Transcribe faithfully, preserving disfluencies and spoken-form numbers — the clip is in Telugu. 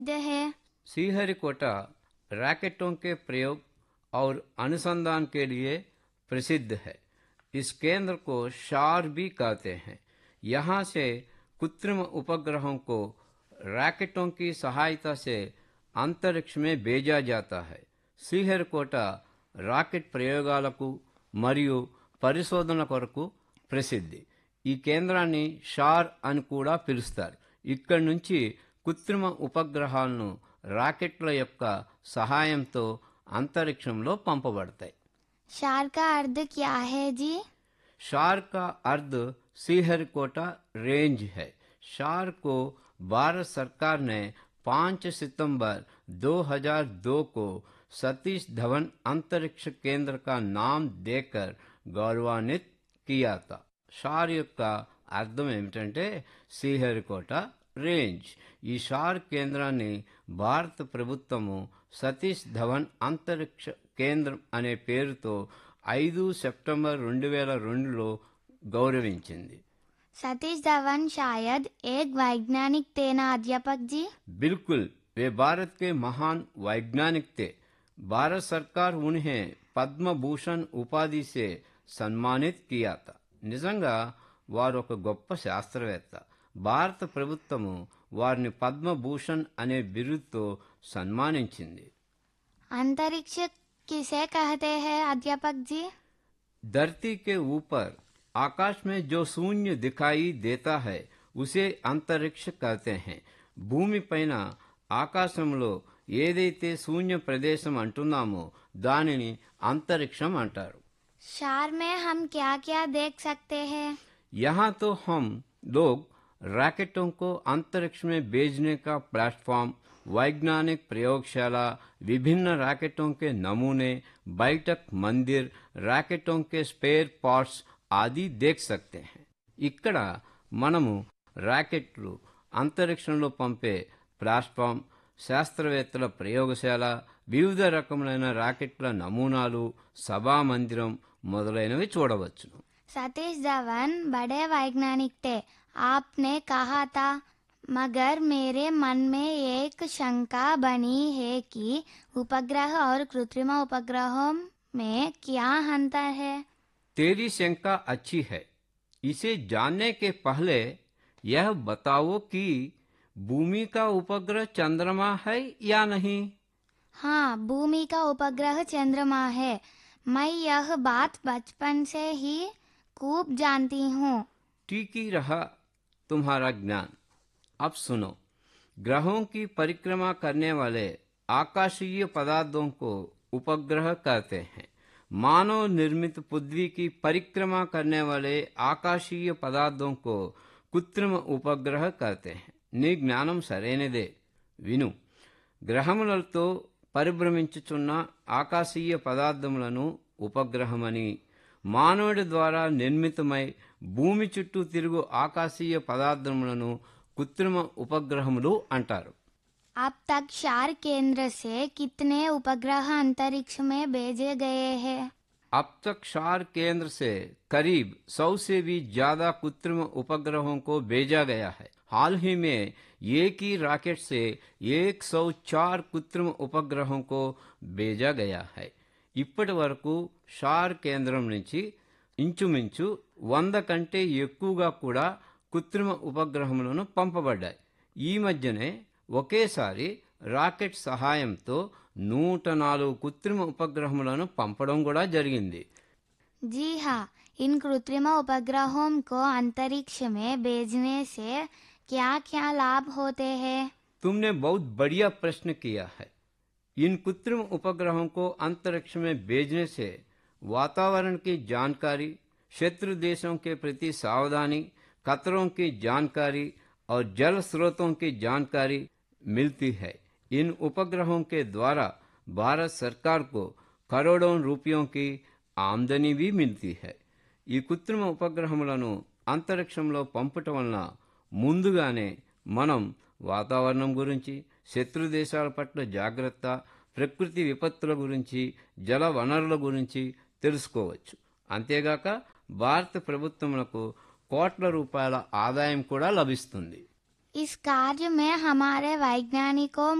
है। श्रीहरिकोटा रैकेटों के प्रयोग और अनुसंधान के लिए प्रसिद्ध है। इस केंद्र को शार भी कहते हैं। यहाँ से कृत्रिम उपग्रहों को रैकेटों की सहायता से अंतरिक्ष में भेजा जाता है। శ్రీహరికోట రాకెట్ ప్రయోగాలకు మరియు పరిశోధన కొరకు ప్రసిద్ధి. ఈ కేంద్రాన్ని షార్ అని కూడా పిలుస్తారు. ఇక్కడి నుంచి కృత్రిమ ఉపగ్రహాలను రాకెట్ల యొక్క సహాయంతో అంతరిక్షంలో పంపబడతాయి. शार का अर्थ क्या है जी? शार का अर्थ श्रीहरिकोटा रेंज है. शार को भारत सरकार ने पाँच सितंबर दो हज़ार दो को सतीश धवन अंतरिक्ष केंद्र का नाम देकर गौरवान्वित किया था. షార్ యొక్క అర్థం ఏమిటంటే శ్రీహరికోట రేంజ్. ఈ షార్ కేంద్రాన్ని భారత ప్రభుత్వము సతీష్ ధవన్ అంతరిక్ష కేంద్రం అనే పేరుతో ఐదు సెప్టెంబర్ రెండు వేల రెండులో గౌరవించింది. सतीश धवन शायद एक वैज्ञानिक थे ना अध्यापक जी? बिल्कुल, वे भारत के महान वैज्ञानिक थे. भारत सरकार उन्हें पद्म भूषण उपाधि से సన్మానిత్ किया था. నిజంగా వారు ఒక గొప్ప శాస్త్రవేత్త. భారత ప్రభుత్వము వారిని పద్మభూషణ్ అనే బిరుదుతో సన్మానించింది. अंतरिक्ष किसे कहते हैं अध्यापक जी? धरती के ऊपर आकाश में जो शून्य दिखाई देता है उसे अंतरिक्ष कहते हैं. భూమి పైన ఆకాశంలో ఏదైతే శూన్య ప్రదేశం అంటున్నామో దానిని అంతరిక్షం అంటారు. शार में हम क्या क्या देख सकते हैं? यहाँ तो हम लोग रैकेटों को अंतरिक्ष में भेजने का प्लेटफॉर्म, वैज्ञानिक प्रयोगशाला, विभिन्न रैकेटों के नमूने, बैठक मंदिर, रैकेटों के स्पेयर पार्ट्स आदि देख सकते हैं. ఇక్కడ మనము రాకెట్లు అంతరిక్షంలో పంపే ప్లాట్ఫామ్, శాస్త్రవేత్తల ప్రయోగశాల, వివిధ రకములైన రాకెట్ల నమూనాలు, సభా మందిరం మొదలైనవి చూడవచ్చును. सतीश धवन बड़े वैज्ञानिक थे, आपने कहा था, मगर मेरे मन में एक शंका बनी है कि उपग्रह और कृत्रिम उपग्रहों में क्या अंतर है? तेरी शंका अच्छी है. इसे जानने के पहले यह बताओ कि भूमि का उपग्रह चंद्रमा है या नहीं? हाँ, भूमि का उपग्रह चंद्रमा है. मैं यह बात बचपन से ही खूब जानती हूँ. ठीक ही रहा तुम्हारा ज्ञान. अब सुनो, ग्रहों की परिक्रमा करने वाले आकाशीय पदार्थों को उपग्रह कहते हैं. मानव निर्मित पृथ्वी की परिक्रमा करने वाले आकाशीय पदार्थों को कृत्रिम उपग्रह कहते हैं. నీ జ్ఞానం సరైనదే. విను, గ్రహములతో పరిభ్రమించుచున్న ఆకాశీయ పదార్థములను ఉపగ్రహమని, మానవుడి ద్వారా నిర్మితమై భూమి చుట్టూ తిరుగు ఆకాశీయ పదార్థములను కృత్రిమ ఉపగ్రహములు అంటారు. अब तक शार केंद्र से कितने उपग्रह अंतरिक्ष में भेजे गए हैं? अब तक शार केंद्र से करीब सौ से भी ज्यादा कृत्रिम उपग्रहों को भेजा गया है. हाल ही में एक ही रॉकेट से एक सौ चार कृत्रिम उपग्रहों को भेजा गया है. ఇప్పటి వరకు షార్ కేంద్రం నుంచి ఇంచుమించు వంద కంటే ఎక్కువగా కూడా కృత్రిమ ఉపగ్రహములను పంపబడ్డాయి. ఈ మధ్యనే ఒకేసారి రాకెట్ సహాయంతో నూట నాలుగు కృత్రిమ ఉపగ్రహములను పంపడం కూడా జరిగింది. जी हाँ, इन कृत्रिम उपग्रहों को अंतरिक्ष में भेजने से क्या क्या लाभ होते हैं? तुमने बहुत बढ़िया प्रश्न किया है. इन कृत्रिम उपग्रहों को अंतरिक्ष में भेजने से वातावरण की जानकारी, शत्रु देशों के प्रति सावधानी, खतरों की जानकारी और जल स्रोतों की जानकारी मिलती है. इन उपग्रहों के द्वारा भारत सरकार को करोड़ों रुपयों की ఆమదనీ भी मिलती है. ఈ కృత్రిమ ఉపగ్రహములను అంతరిక్షంలో పంపటం వలన ముందుగానే మనం వాతావరణం గురించి, శత్రు దేశాల పట్ల జాగ్రత్త, ప్రకృతి విపత్తుల గురించి, జల వనరుల గురించి తెలుసుకోవచ్చు. అంతేగాక భారత ప్రభుత్వములకు కోట్ల రూపాయల ఆదాయం కూడా లభిస్తుంది. इस कार्य में हमारे वैज्ञानिकों